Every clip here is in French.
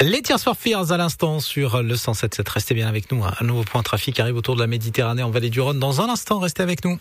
Les Tears for Fears à l'instant sur le 107.7. Restez bien avec nous. Un nouveau point trafic arrive autour de la Méditerranée en Vallée du Rhône. Dans un instant, restez avec nous.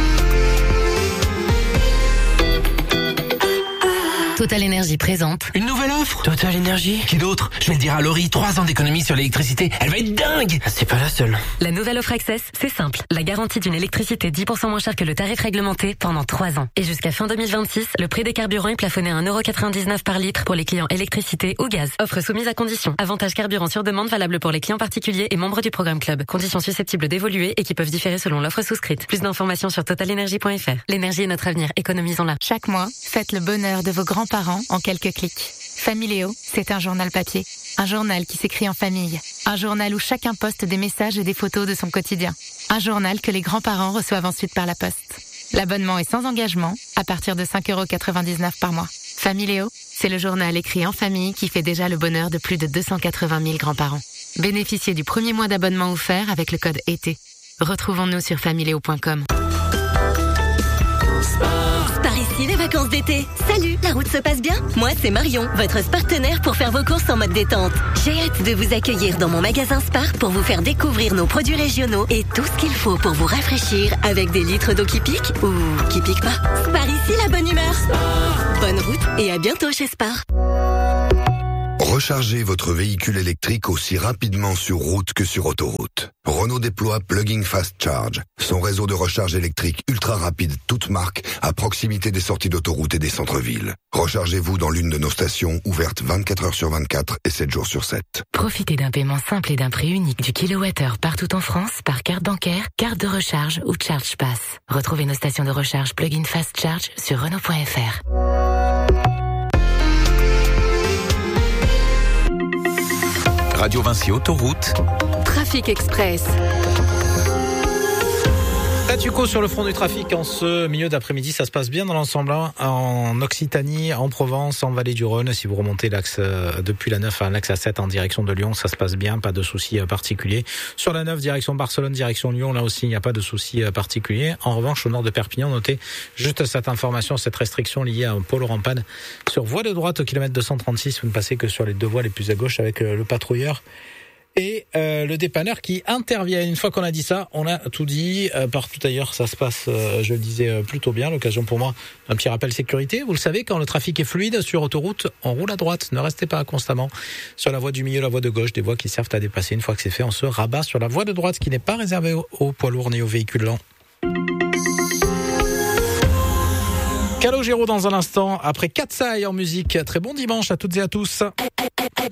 Total Énergie présente. Une nouvelle offre Total Énergie. Qui d'autre? Je vais le dire à Laurie, 3 ans d'économie sur l'électricité. Elle va être dingue. C'est pas la seule. La nouvelle offre Access, c'est simple. La garantie d'une électricité 10% moins chère que le tarif réglementé pendant 3 ans. Et jusqu'à fin 2026, le prix des carburants est plafonné à 1,99€ par litre pour les clients électricité ou gaz. Offre soumise à conditions. Avantage carburant sur demande valable pour les clients particuliers et membres du programme Club. Conditions susceptibles d'évoluer et qui peuvent différer selon l'offre souscrite. Plus d'informations sur totalenergie.fr. L'énergie est notre avenir, économisons-la. Chaque mois, faites le bonheur de vos grands-parents en quelques clics. Familéo, c'est un journal papier. Un journal qui s'écrit en famille. Un journal où chacun poste des messages et des photos de son quotidien. Un journal que les grands-parents reçoivent ensuite par la poste. L'abonnement est sans engagement, à partir de 5,99€ par mois. Familéo, c'est le journal écrit en famille qui fait déjà le bonheur de plus de 280 000 grands-parents. Bénéficiez du premier mois d'abonnement offert avec le code ET. Retrouvons-nous sur familéo.com. Par ici, les vacances d'été. Salut, la route se passe bien? Moi, c'est Marion, votre partenaire pour faire vos courses en mode détente. J'ai hâte de vous accueillir dans mon magasin Spar pour vous faire découvrir nos produits régionaux et tout ce qu'il faut pour vous rafraîchir avec des litres d'eau qui piquent ou qui piquent pas. Spar ici, la bonne humeur. Bonne route et à bientôt chez Spar. Rechargez votre véhicule électrique aussi rapidement sur route que sur autoroute. Renault déploie Plug-in Fast Charge, son réseau de recharge électrique ultra rapide, toute marque, à proximité des sorties d'autoroute et des centres-villes. Rechargez-vous dans l'une de nos stations ouvertes 24 heures sur 24 et 7 jours sur 7. Profitez d'un paiement simple et d'un prix unique du kilowattheure partout en France par carte bancaire, carte de recharge ou Charge Pass. Retrouvez nos stations de recharge Plug-in Fast Charge sur Renault.fr. Radio Vinci Autoroute. Trafic Express. Statu quo sur le front du trafic en ce milieu d'après-midi, ça se passe bien dans l'ensemble, en Occitanie, en Provence, en Vallée du Rhône. Si vous remontez l'axe depuis la 9 à l'axe A7 en direction de Lyon, ça se passe bien, pas de soucis particuliers. Sur la 9, direction Barcelone, direction Lyon, là aussi, il n'y a pas de soucis particuliers. En revanche, au nord de Perpignan, notez juste cette information, cette restriction liée à un pôle en panne. Sur voie de droite au kilomètre 236, vous ne passez que sur les deux voies les plus à gauche avec le patrouilleur et le dépanneur qui interviennent. Une fois qu'on a dit ça, on a tout dit. Partout ailleurs, ça se passe, je le disais, plutôt bien. L'occasion pour moi d'un petit rappel sécurité. Vous le savez, quand le trafic est fluide sur autoroute, on roule à droite. Ne restez pas constamment sur la voie du milieu, la voie de gauche, des voies qui servent à dépasser. Une fois que c'est fait, on se rabat sur la voie de droite, qui n'est pas réservée aux poids lourds ni aux véhicules lents. Calogero dans un instant, après Katsai en musique. Très bon dimanche à toutes et à tous.